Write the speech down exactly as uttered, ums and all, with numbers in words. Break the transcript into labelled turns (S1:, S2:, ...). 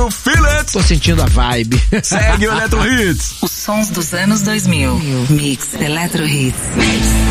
S1: Feel it.
S2: Tô sentindo a vibe.
S1: Segue o Eletro Hits.
S3: Os sons dos anos dois mil. Mix Eletro Hits.